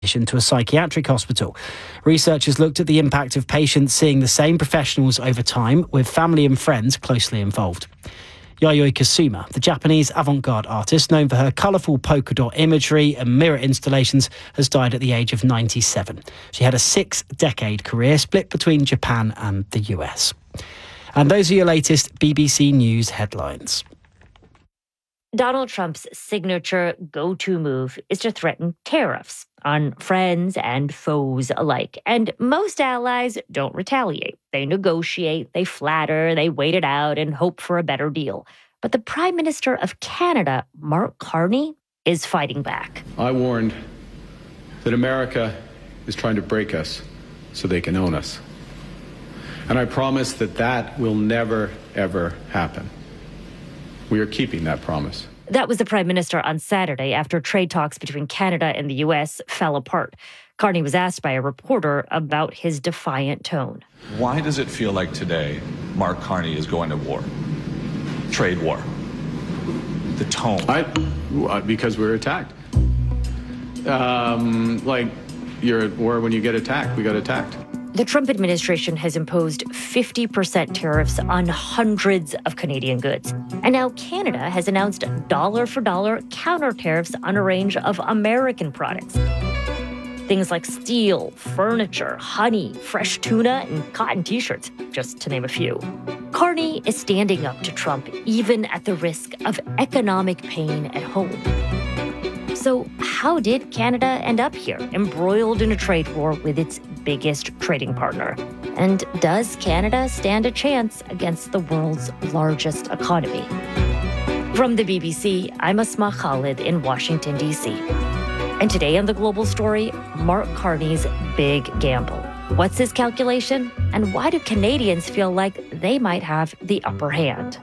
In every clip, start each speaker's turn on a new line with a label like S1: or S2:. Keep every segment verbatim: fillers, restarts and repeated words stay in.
S1: to a psychiatric hospital. Researchers looked at the impact of patients seeing the same professionals over time, with family and friends closely involved. Yayoi Kusama, the Japanese avant-garde artist known for her colourful polka dot imagery and mirror installations, has died at the age of ninety-seven. She had a six-decade career split between Japan and the U S. And those are your latest B B C News headlines.
S2: Donald Trump's signature go-to move is to threaten tariffs on friends and foes alike. And most allies don't retaliate. They negotiate, they flatter, they wait it out and hope for a better deal. But the Prime Minister of Canada, Mark Carney, is fighting back.
S3: I warned that America is trying to break us so they can own us. And I promise that that will never, ever happen. We are keeping that promise.
S2: That was the Prime Minister on Saturday after trade talks between Canada and the U S fell apart. Carney was asked by a reporter about his defiant tone.
S4: Why does it feel like today Mark Carney is going to war? Trade war. The tone.
S3: I, because we're attacked. Um, like you're at war when you get attacked. We got attacked.
S2: The Trump administration has imposed fifty percent tariffs on hundreds of Canadian goods. And now Canada has announced dollar-for-dollar counter tariffs on a range of American products. Things like steel, furniture, honey, fresh tuna, and cotton T-shirts, just to name a few. Carney is standing up to Trump even at the risk of economic pain at home. So how did Canada end up here, embroiled in a trade war with its biggest trading partner? And does Canada stand a chance against the world's largest economy? From the B B C, I'm Asma Khalid in Washington, D C. And today on The Global Story, Mark Carney's big gamble. What's his calculation? And why do Canadians feel like they might have the upper hand?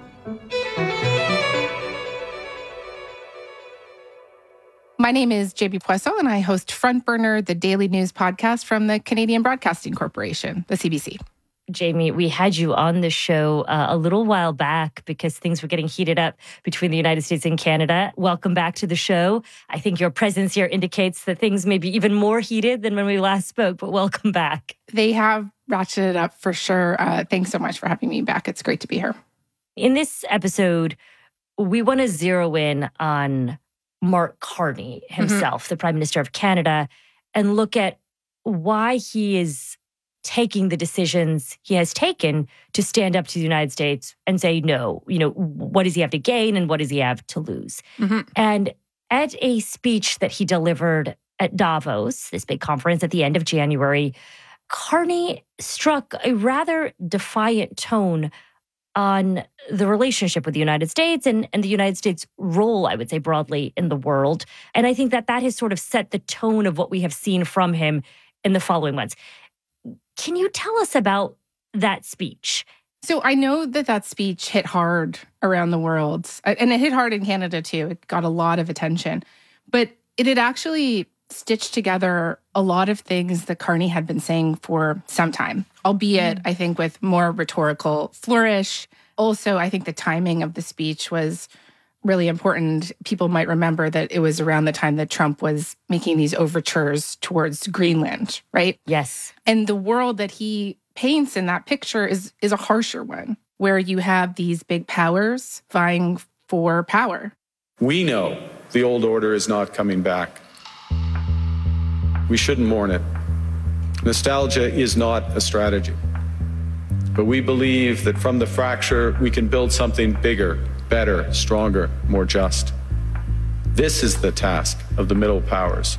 S5: My name is J B Poisson, and I host Front Burner, the daily news podcast from the Canadian Broadcasting Corporation, the C B C.
S2: Jamie, we had you on the show uh, a little while back because things were getting heated up between the United States and Canada. Welcome back to the show. I think your presence here indicates that things may be even more heated than when we last spoke, but welcome back.
S5: They have ratcheted up for sure. Uh, thanks so much for having me back. It's great to be here.
S2: In this episode, we want to zero in on Mark Carney himself, mm-hmm. the Prime Minister of Canada, and look at why he is taking the decisions he has taken to stand up to the United States and say no. You know, what does he have to gain and what does he have to lose? Mm-hmm. And at a speech that he delivered at Davos, this big conference at the end of January, Carney struck a rather defiant tone on the relationship with the United States and, and the United States' role, I would say, broadly in the world. And I think that that has sort of set the tone of what we have seen from him in the following months. Can you tell us about that speech?
S5: So I know that that speech hit hard around the world, and it hit hard in Canada too. It got a lot of attention, but it had actually stitched together a lot of things that Carney had been saying for some time, albeit, mm. I think, with more rhetorical flourish. Also, I think the timing of the speech was really important. People might remember that it was around the time that Trump was making these overtures towards Greenland, right?
S2: Yes.
S5: And the world that he paints in that picture is, is a harsher one, where you have these big powers vying for power.
S3: We know the old order is not coming back. We shouldn't mourn it. Nostalgia is not a strategy. But we believe that from the fracture, we can build something bigger, better, stronger, more just. This is the task of the middle powers.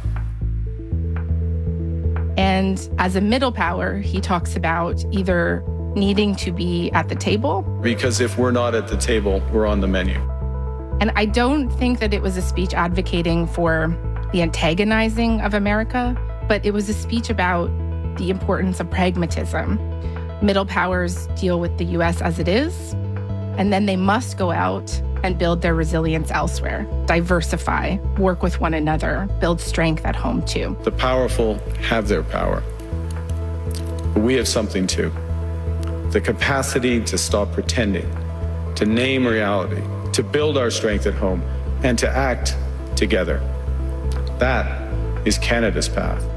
S5: And as a middle power, he talks about either needing to be at the table.
S3: Because if we're not at the table, we're on the menu.
S5: And I don't think that it was a speech advocating for the antagonizing of America, but it was a speech about the importance of pragmatism. Middle powers deal with the U S as it is, and then they must go out and build their resilience elsewhere, diversify, work with one another, build strength at home too.
S3: The powerful have their power, but we have something too. The capacity to stop pretending, to name reality, to build our strength at home, and to act together. That is Canada's path.